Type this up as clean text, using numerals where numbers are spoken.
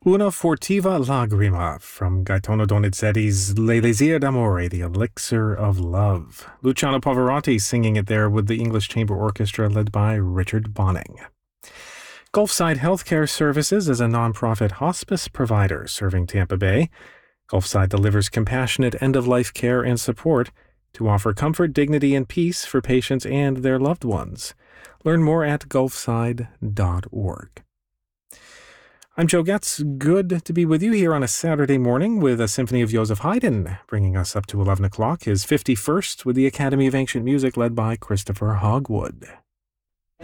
Una Fortiva Lagrima from Gaetano Donizetti's L'Elisir d'Amore, The Elixir of Love. Luciano Pavarotti singing it there with the English Chamber Orchestra led by Richard Bonning. Gulfside Healthcare Services is a nonprofit hospice provider serving Tampa Bay. Gulfside delivers compassionate end-of-life care and support to offer comfort, dignity, and peace for patients and their loved ones. Learn more at gulfside.org. I'm Joe Getz. Good to be with you here on a Saturday morning with a symphony of Joseph Haydn, bringing us up to 11 o'clock, his 51st with the Academy of Ancient Music led by Christopher Hogwood.